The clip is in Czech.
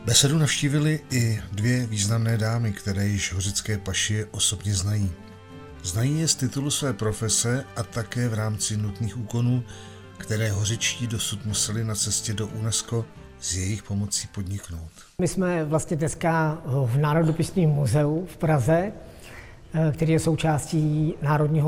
Besedu navštívili i dvě významné dámy, které již hořické pašie osobně znají. Znají je z titulu své profese a také v rámci nutných úkonů, které hořičtí dosud museli na cestě do UNESCO s jejich pomocí podniknout. My jsme vlastně dneska v Národopisném muzeu v Praze, který je součástí Národního